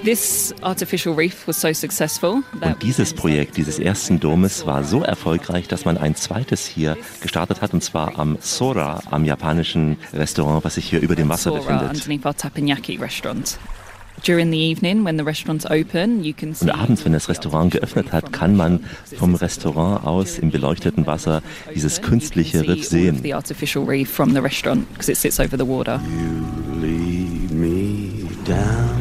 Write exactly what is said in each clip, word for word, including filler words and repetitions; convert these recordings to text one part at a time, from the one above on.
This artificial reef was so successful. Und dieses Projekt dieses ersten Domes war so erfolgreich, dass man ein zweites hier gestartet hat, und zwar am Sora, am japanischen Restaurant, was sich hier über dem Wasser befindet. During the evening, when the restaurant's open, you can see. Und abends, wenn das Restaurant geöffnet hat, kann man vom Restaurant aus im beleuchteten Wasser dieses künstliche Riff sehen. The artificial reef from the restaurant because it sits over the water. You lead me down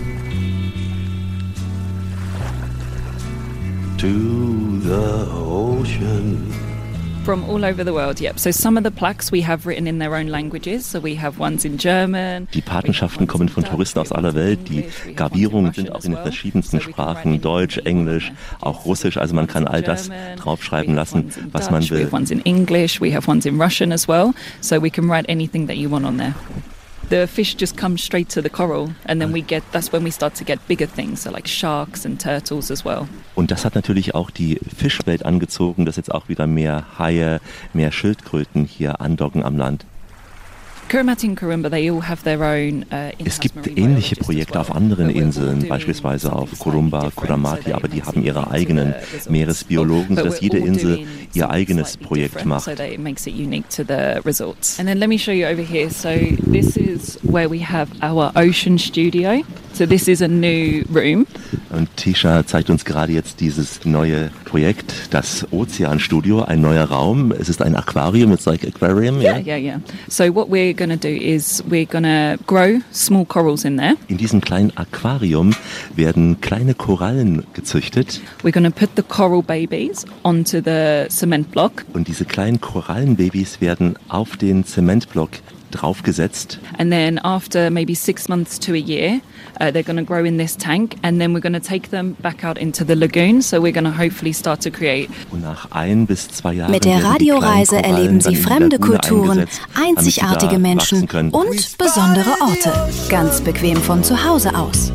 to the ocean. From all over the world, yep. So some of the plaques we have written in their own languages. So we have ones in German. Die Patenschaften kommen von Touristen aus aller Welt. Die Gravierungen sind auch in den verschiedensten Sprachen, Deutsch, Englisch, auch Russisch. Also man kann all das draufschreiben lassen, was man will. We have ones in English, we have ones in Russian as well. So we can write anything that you want on there. The fish just come straight to the coral, and then we get, that's when we start to get bigger things, so like sharks and turtles as well. Und das hat natürlich auch die Fischwelt angezogen, dass jetzt auch wieder mehr Haie, mehr Schildkröten hier andocken am Land. Kiribati und Kurumba, they all have their own, uh, es gibt ähnliche Projekte auf anderen Inseln, beispielsweise auf Kurumba, Kuramati, aber die haben ihre eigenen Meeresbiologen, sodass jede Insel ihr eigenes Projekt macht. And then let me show you over here. So this is where we have our ocean studio. So this is a new room. Und Tisha zeigt uns gerade jetzt dieses neue Projekt, das Ozeanstudio, ein neuer Raum. Es ist ein Aquarium, it's like aquarium. Yeah, yeah, yeah. So what we're going to do is we're going to grow small corals in there. In diesem kleinen Aquarium werden kleine Korallen gezüchtet. We're going to put the coral babies onto the cement block. Und diese kleinen Korallenbabys werden auf den Zementblock draufgesetzt. And then after maybe six months to a year, uh, they're going to grow in this tank, and then we're going to take them back out into the lagoon. So we're going to hopefully start to create. Und nach ein bis zwei Jahren mit der Radioreise erleben Sie fremde Kulturen, einzigartige Menschen und besondere Orte, ganz bequem von zu Hause aus.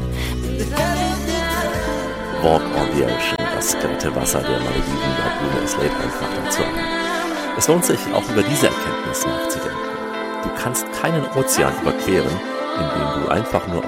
Walk on the Ocean, das glatte Wasser der Malediven-Lagune, es lädt einfach dazu ein. Es lohnt sich, auch über diese Erkenntnis nachzudenken. Du kannst keinen Ozean überqueren, indem du einfach nur auf